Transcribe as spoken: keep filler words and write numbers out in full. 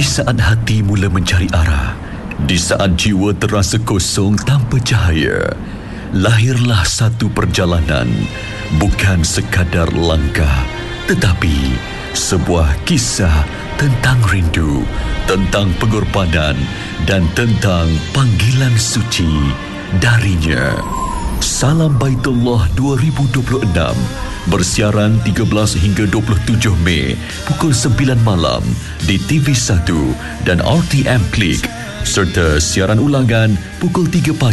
Di saat hati mula mencari arah, di saat jiwa terasa kosong tanpa cahaya, lahirlah satu perjalanan, bukan sekadar langkah, tetapi sebuah kisah tentang rindu, tentang pengorbanan dan tentang panggilan suci darinya. Salam Baitullah dua ribu dua puluh enam bersiaran tiga belas hingga dua puluh tujuh Mei pukul sembilan malam di T V satu dan R T M Klik, serta siaran ulangan pukul tiga pagi